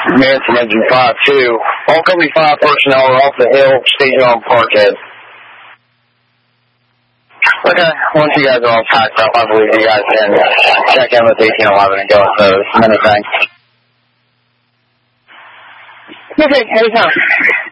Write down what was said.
Manson Engine 5-2. All Company 5 personnel are off the hill, staging on Parkhead. Okay, once you guys are all packed up, I believe you guys can check in with 1811 and go with those. Many thanks. Okay, anytime.